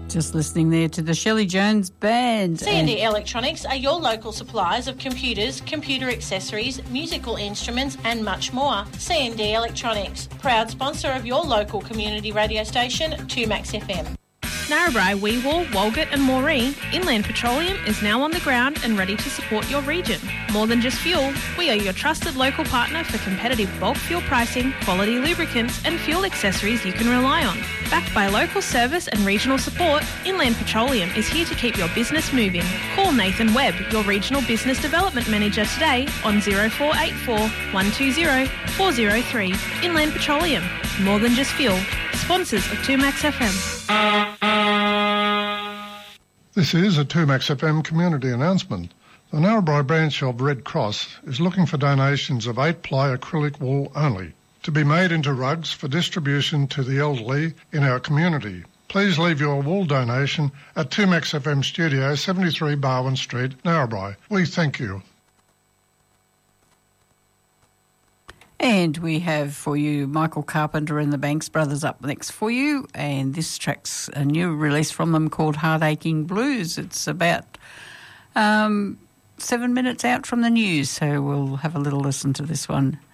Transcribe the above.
Just listening there to the Shelley Jones Band. C&D Electronics are your local suppliers of computers, computer accessories, musical instruments and much more. C&D Electronics, proud sponsor of your local community radio station, 2Max FM. Narrabri, Weewar, Walgett and Moree, Inland Petroleum is now on the ground and ready to support your region. More than just fuel, we are your trusted local partner for competitive bulk fuel pricing, quality lubricants and fuel accessories you can rely on. Backed by local service and regional support, Inland Petroleum is here to keep your business moving. Call Nathan Webb, your Regional Business Development Manager today on 0484 120 403. Inland Petroleum, more than just fuel. Sponsors of 2Max FM. This is a 2Max FM community announcement. The Narrabri branch of Red Cross is looking for donations of 8-ply acrylic wool only, to be made into rugs for distribution to the elderly in our community. Please leave your wool donation at 2Max FM Studio, 73 Barwon Street, Narrabri. We thank you. And we have for you Michael Carpenter and the Banks Brothers up next for you. And this track's a new release from them called Heart Aching Blues. It's about 7 minutes out from the news, so we'll have a little listen to this one.